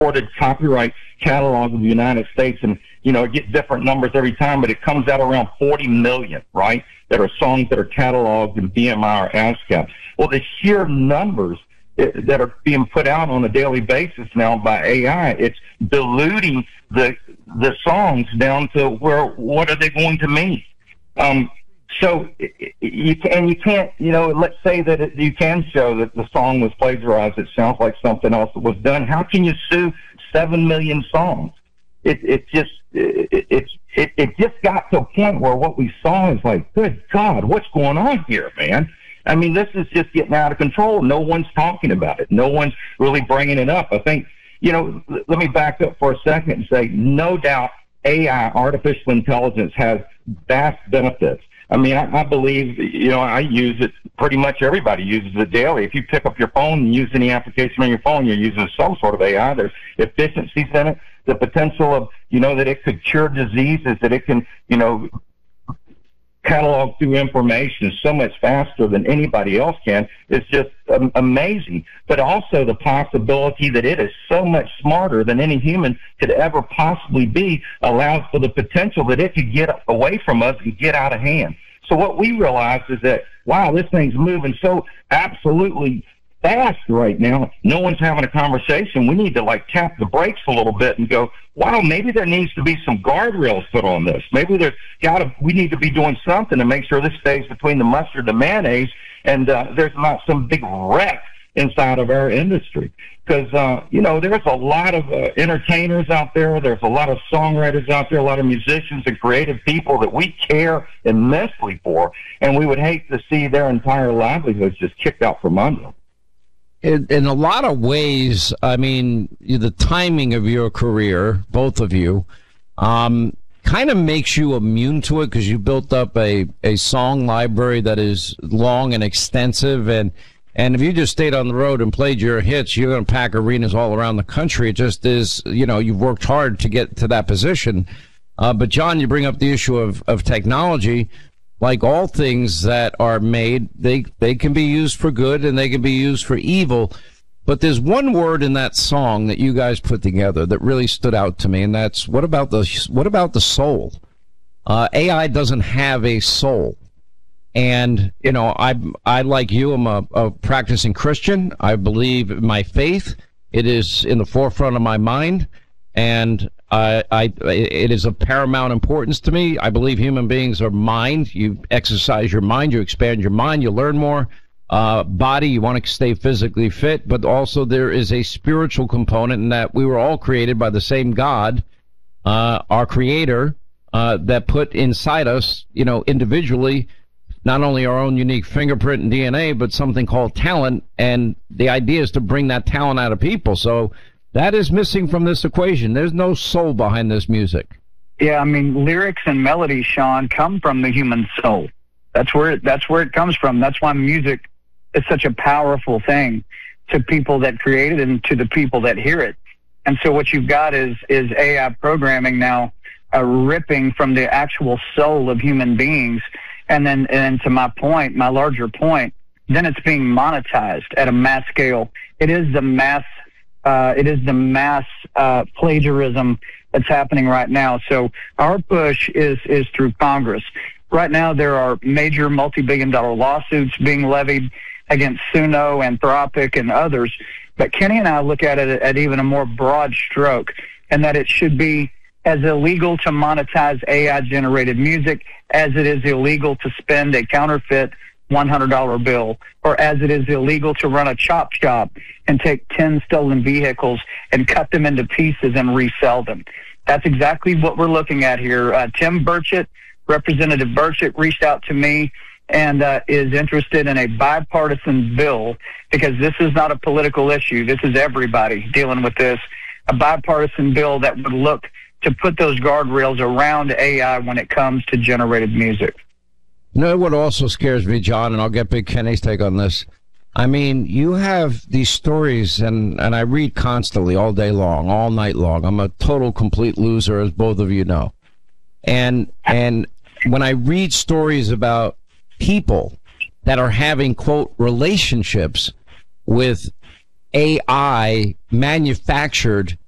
recorded copyright catalog of the United States, and it gets different numbers every time, but it comes out around 40 million, right? That are songs that are cataloged in BMI or ASCAP. Well, the sheer numbers that are being put out on a daily basis now by AI, it's diluting the songs down to what are they going to mean? So you can't, let's say that you can show that the song was plagiarized. It sounds like something else that was done. How can you sue 7 million songs? It just got to a point where what we saw is like, good God, what's going on here, man? I mean, this is just getting out of control. No one's talking about it. No one's really bringing it up. I think, let me back up for a second and say, no doubt AI, artificial intelligence, has vast benefits. I mean, I believe, I use it, pretty much everybody uses it daily. If you pick up your phone and use any application on your phone, you're using some sort of AI. There's efficiencies in it. The potential of, that it could cure diseases, that it can, catalog through information so much faster than anybody else can is just amazing. But also the possibility that it is so much smarter than any human could ever possibly be allows for the potential that it could get away from us and get out of hand. So what we realize is that, wow, this thing's moving so absolutely fast right now. No one's having a conversation. We need to tap the brakes a little bit and go, wow, maybe there needs to be some guardrails put on this. Maybe we need to be doing something to make sure this stays between the mustard and the mayonnaise, and there's not some big wreck inside of our industry. Because, there's a lot of entertainers out there. There's a lot of songwriters out there, a lot of musicians and creative people that we care immensely for, and we would hate to see their entire livelihoods just kicked out from under them. In a lot of ways, I mean, the timing of your career, both of you, kind of makes you immune to it because you built up a song library that is long and extensive. And if you just stayed on the road and played your hits, you're going to pack arenas all around the country. It just is, you've worked hard to get to that position. But, John, you bring up the issue of technology. Like all things that are made, they can be used for good and they can be used for evil. But there's one word in that song that you guys put together that really stood out to me, and that's what about the soul? AI doesn't have a soul. And, I like you, I'm a practicing Christian. I believe in my faith. It is in the forefront of my mind. And it is of paramount importance to me. I believe human beings are mind. You exercise your mind, you expand your mind, you learn more. Body, you want to stay physically fit, but also there is a spiritual component in that we were all created by the same God, our Creator, that put inside us, individually, not only our own unique fingerprint and DNA, but something called talent. And the idea is to bring that talent out of people. So that is missing from this equation. There's no soul behind this music. Yeah, I mean, lyrics and melodies, Sean, come from the human soul. That's where it comes from. That's why music is such a powerful thing to people that create it and to the people that hear it. And so what you've got is AI programming now ripping from the actual soul of human beings. And then to my larger point, then it's being monetized at a mass scale. It is the mass plagiarism that's happening right now. So our push is through Congress. Right now, there are major multi-billion-dollar lawsuits being levied against Suno, Anthropic, and others. But Kenny and I look at it at even a more broad stroke, and that it should be as illegal to monetize AI-generated music as it is illegal to spend a counterfeit $100 bill, or as it is illegal to run a chop shop and take 10 stolen vehicles and cut them into pieces and resell them. That's exactly what we're looking at here. Tim Burchett, Representative Burchett, reached out to me and is interested in a bipartisan bill, because this is not a political issue. This is everybody dealing with this. A bipartisan bill that would look to put those guardrails around AI when it comes to generated music. You know what also scares me, John, and I'll get Big Kenny's take on this. I mean, you have these stories, and I read constantly all day long, all night long. I'm a total, complete loser, as both of you know. And when I read stories about people that are having, quote, relationships with AI manufactured